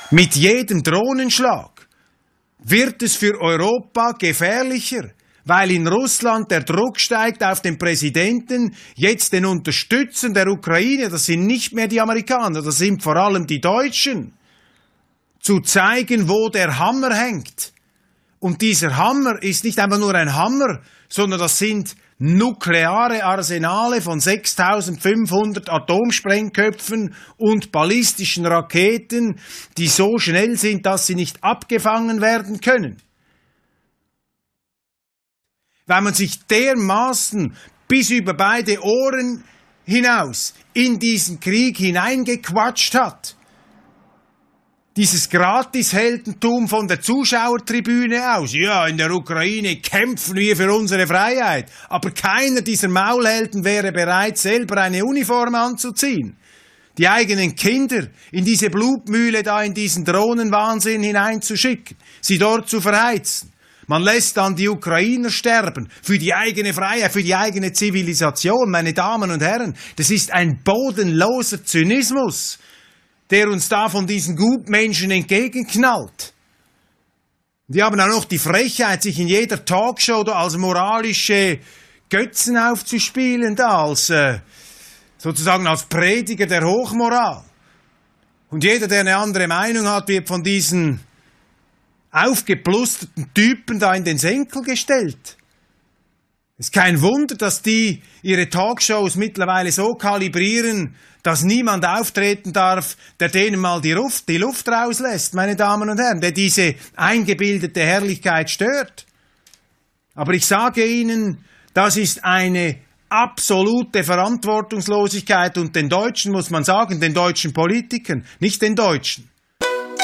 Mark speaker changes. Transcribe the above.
Speaker 1: Mit jedem Drohnenschlag wird es für Europa gefährlicher, weil in Russland der Druck steigt auf den Präsidenten, jetzt den Unterstützern der Ukraine, das sind nicht mehr die Amerikaner, das sind vor allem die Deutschen, zu zeigen, wo der Hammer hängt. Und dieser Hammer ist nicht einfach nur ein Hammer, sondern das sind nukleare Arsenale von 6.500 Atomsprengköpfen und ballistischen Raketen, die so schnell sind, dass sie nicht abgefangen werden können. Weil man sich dermaßen bis über beide Ohren hinaus in diesen Krieg hineingequatscht hat. Dieses Gratisheldentum von der Zuschauertribüne aus. Ja, in der Ukraine kämpfen wir für unsere Freiheit. Aber keiner dieser Maulhelden wäre bereit, selber eine Uniform anzuziehen. Die eigenen Kinder in diese Blutmühle da, in diesen Drohnenwahnsinn hineinzuschicken. Sie dort zu verheizen. Man lässt dann die Ukrainer sterben. Für die eigene Freiheit, für die eigene Zivilisation. Meine Damen und Herren, das ist ein bodenloser Zynismus, der uns da von diesen Gutmenschen entgegenknallt. Die haben auch noch die Frechheit, sich in jeder Talkshow da als moralische Götzen aufzuspielen, da als sozusagen als Prediger der Hochmoral. Und jeder, der eine andere Meinung hat, wird von diesen aufgeplusterten Typen da in den Senkel gestellt. Es ist kein Wunder, dass die ihre Talkshows mittlerweile so kalibrieren, dass niemand auftreten darf, der denen mal die Luft rauslässt, meine Damen und Herren, der diese eingebildete Herrlichkeit stört. Aber ich sage Ihnen, das ist eine absolute Verantwortungslosigkeit und den Deutschen muss man sagen, den deutschen Politikern, nicht den Deutschen.